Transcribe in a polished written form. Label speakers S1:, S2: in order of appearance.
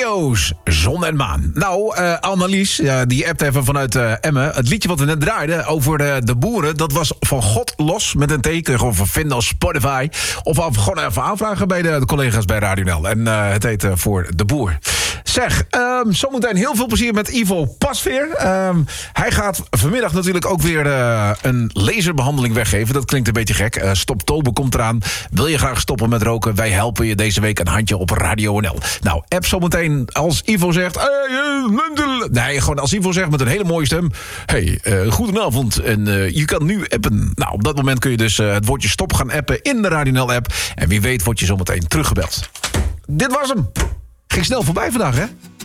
S1: Cleo's Zon en Maan. Nou, Annelies, die appt even vanuit Emmen. Het liedje wat we net draaiden over de boeren, dat was van God los met een teken. Kun je gewoon vinden als Spotify. Of gewoon even aanvragen bij de collega's bij Radio NL. En het heet Voor de Boer. Zeg, zometeen heel veel plezier met Ivo Pasveer. Hij gaat vanmiddag natuurlijk ook weer een laserbehandeling weggeven. Dat klinkt een beetje gek. Stoptober komt eraan. Wil je graag stoppen met roken? Wij helpen je deze week een handje op Radio NL. Nou, app zometeen als Ivo zegt... Nee, gewoon als Ivo zegt met een hele mooie stem... Hey, goedenavond en je kan nu appen. Nou, op dat moment kun je dus het woordje stop gaan appen in de Radio NL app. En wie weet word je zometeen teruggebeld. Dit was hem. Ging snel voorbij vandaag, hè?